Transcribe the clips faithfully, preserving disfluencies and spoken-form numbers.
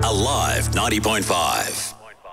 Alive ninety point five.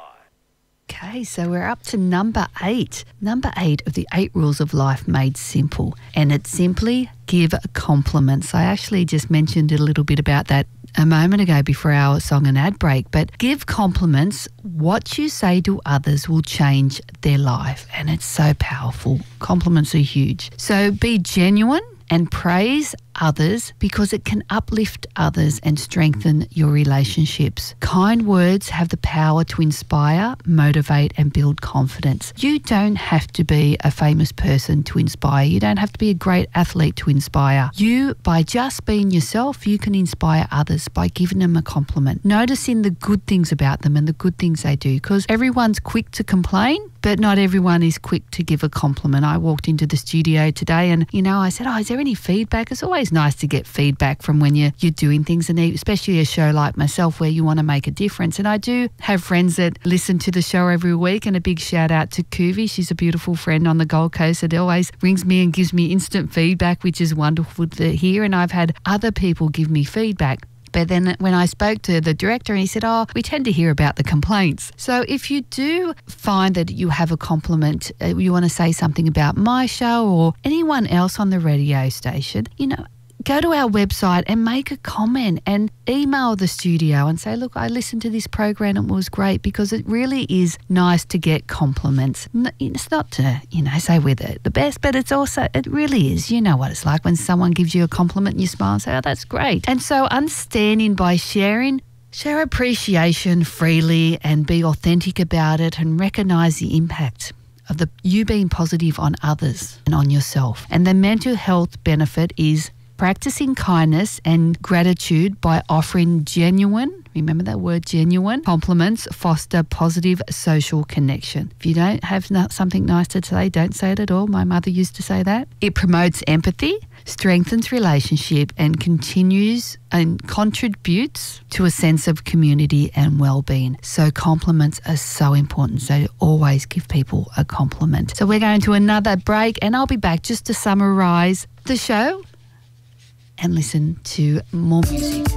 Okay, so we're up to number eight. Number eight of the eight rules of life made simple. And it's simply give compliments. I actually just mentioned a little bit about that a moment ago before our song and ad break. But give compliments. What you say to others will change their life. And it's so powerful. Compliments are huge. So be genuine and praise others because it can uplift others and strengthen your relationships. Kind words have the power to inspire, motivate and build confidence. You don't have to be a famous person to inspire. You don't have to be a great athlete to inspire. You, by just being yourself, you can inspire others by giving them a compliment. Noticing the good things about them and the good things they do, because everyone's quick to complain, but not everyone is quick to give a compliment. I walked into the studio today and, you know, I said, oh, is there any feedback? It's always nice to get feedback from when you're, you're doing things, and especially a show like myself where you want to make a difference. And I do have friends that listen to the show every week, and a big shout out to Kuvi. She's a beautiful friend on the Gold Coast that always rings me and gives me instant feedback, which is wonderful to hear. And I've had other people give me feedback. But then when I spoke to the director, he said, oh, we tend to hear about the complaints. So if you do find that you have a compliment, uh, you want to say something about my show or anyone else on the radio station, you know, go to our website and make a comment and email the studio and say, look, I listened to this program and it was great, because it really is nice to get compliments. It's not to, you know, say we're the, the best, but it's also, it really is. You know what it's like when someone gives you a compliment and you smile and say, oh, that's great. And so understanding by sharing, share appreciation freely and be authentic about it and recognise the impact of the you being positive on others and on yourself. And the mental health benefit is practicing kindness and gratitude by offering genuine, remember that word, genuine, compliments foster positive social connection. If you don't have something nice to say, don't say it at all. My mother used to say that. It promotes empathy, strengthens relationship and continues and contributes to a sense of community and well-being. So compliments are so important. So always give people a compliment. So we're going to another break and I'll be back just to summarise the show and listen to more music.